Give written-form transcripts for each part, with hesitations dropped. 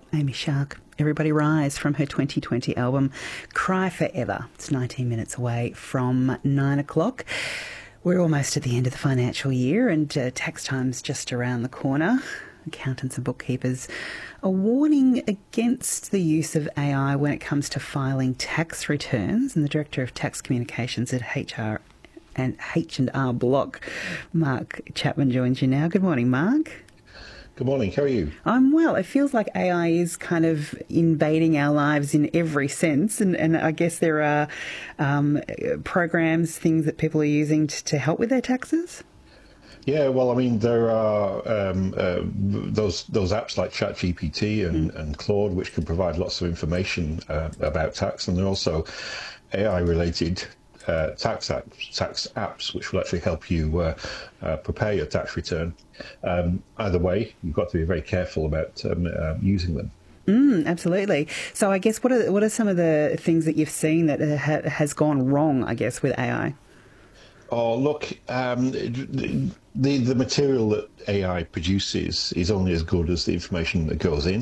Amy Shark, Everybody Rise, from her 2020 album Cry Forever. It's 19 minutes away from 9 o'clock. We're almost at the end of the financial year and tax time's just around the corner. Accountants and bookkeepers are warning against the use of AI when it comes to filing tax returns, and the Director of Tax Communications at H&R Block, Mark Chapman, joins you now. Good morning, Mark. Good morning. How are you? I'm well. It feels like AI is kind of invading our lives in every sense, and I guess there are programs, things that people are using to help with their taxes. Yeah, well, I mean, there are those apps like ChatGPT and Claude, which can provide lots of information about tax, and there are also AI-related tax apps, which will actually help you prepare your tax return. Either way, you've got to be very careful about using them. Absolutely. So I guess what are some of the things that you've seen that has gone wrong, I guess, with AI? Oh, look, the material that AI produces is only as good as the information that goes in.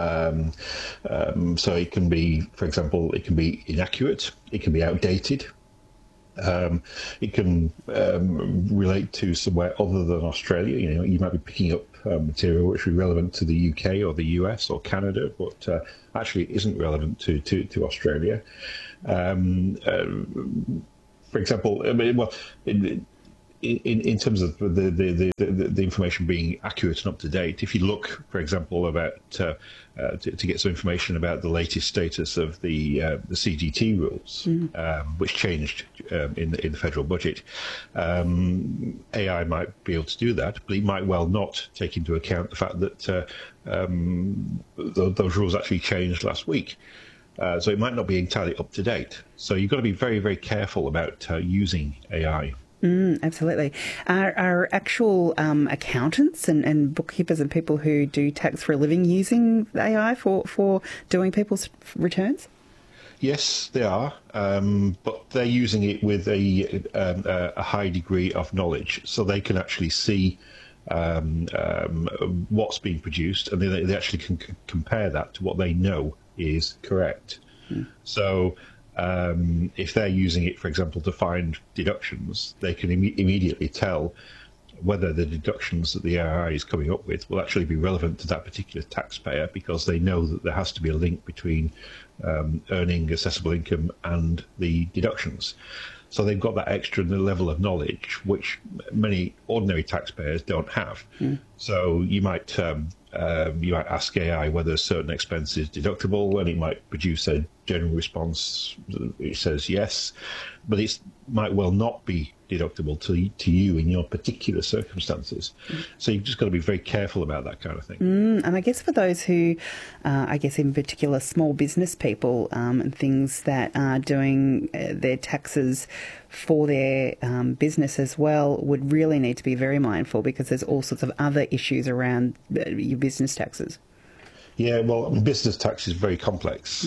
So it can be, for example, it can be inaccurate, it can be outdated. It can relate to somewhere other than Australia. You know, you might be picking up material which is relevant to the UK or the US or Canada, but actually it isn't relevant to Australia. For example, I mean, well, in terms of the information being accurate and up to date, if you look, for example, about to get some information about the latest status of the CGT rules, which changed in the federal budget, AI might be able to do that, but it might well not take into account the fact that those rules actually changed last week. So it might not be entirely up to date. So you've got to be very, very careful about using AI. Absolutely. Are actual accountants and bookkeepers and people who do tax for a living using AI for doing people's returns? Yes, they are, but they're using it with a high degree of knowledge, so they can actually see what's being produced, and they actually can compare that to what they know is correct. So if they're using it, for example, to find deductions, they can immediately tell whether the deductions that the AI is coming up with will actually be relevant to that particular taxpayer, because they know that there has to be a link between earning assessable income and the deductions. So they've got that extra level of knowledge, which many ordinary taxpayers don't have. So you might ask AI whether a certain expense is deductible, and it might produce a general response. It says yes, but it might well not be deductible to you in your particular circumstances. So you've just got to be very careful about that kind of thing. And I guess for those who, I guess in particular small business people and things that are doing their taxes for their business as well, would really need to be very mindful, because there's all sorts of other issues around your business taxes. Yeah, well, business tax is very complex.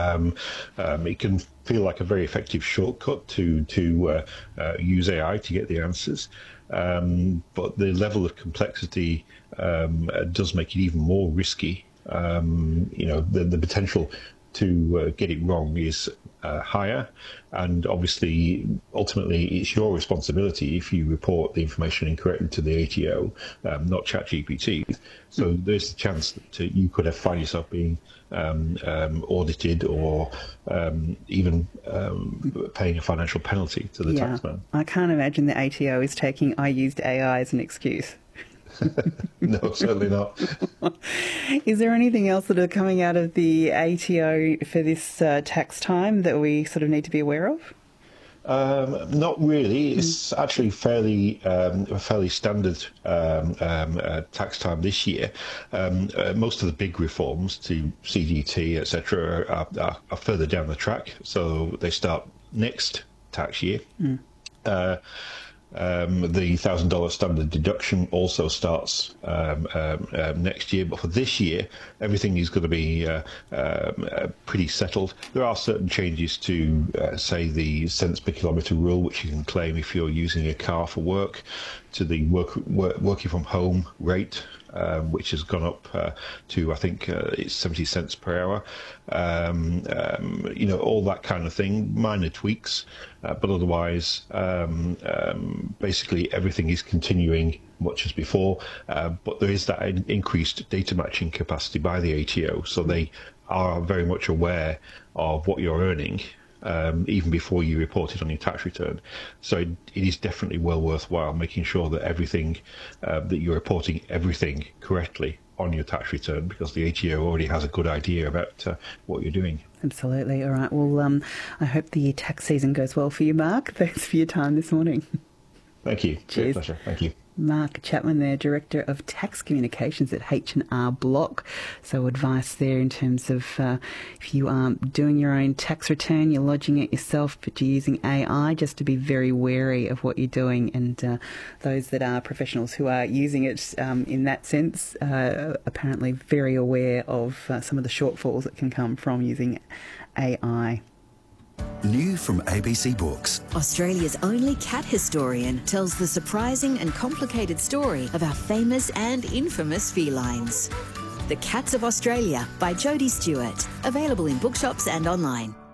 It can feel like a very effective shortcut to use AI to get the answers, but the level of complexity does make it even more risky. You know, the potential to get it wrong is higher, and obviously, ultimately, it's your responsibility if you report the information incorrectly to the ATO, not ChatGPT. So there's a chance that you could have find yourself being audited, or even paying a financial penalty to the taxman. I can't imagine the ATO is taking "I used AI" as an excuse. No, certainly not. Is there anything else that are coming out of the ATO for this tax time that we sort of need to be aware of? Not really. It's actually fairly standard tax time this year. Most of the big reforms to CGT, etc., are further down the track, so they start next tax year. The $1,000 standard deduction also starts next year, but for this year, everything is going to be pretty settled. There are certain changes to, say, the cents per kilometre rule, which you can claim if you're using a car for work, to the working from home rate, which has gone up to, I think, it's 70 cents per hour. All that kind of thing, minor tweaks, but otherwise, basically everything is continuing much as before. But there is that increased data matching capacity by the ATO, so they are very much aware of what you're earning, even before you report it on your tax return. So it is definitely well worthwhile making sure that everything, that you're reporting everything correctly on your tax return, because the ATO already has a good idea about what you're doing. Absolutely. All right. Well, I hope the tax season goes well for you, Mark. Thanks for your time this morning. Thank you. Cheers. Great pleasure. Thank you. Mark Chapman there, Director of Tax Communications at H&R Block. So advice there in terms of if you are doing your own tax return, you're lodging it yourself, but you're using AI, just to be very wary of what you're doing. And those that are professionals who are using it in that sense, apparently very aware of some of the shortfalls that can come from using AI. New from ABC Books. Australia's only cat historian tells the surprising and complicated story of our famous and infamous felines. The Cats of Australia by Jodie Stewart. Available in bookshops and online.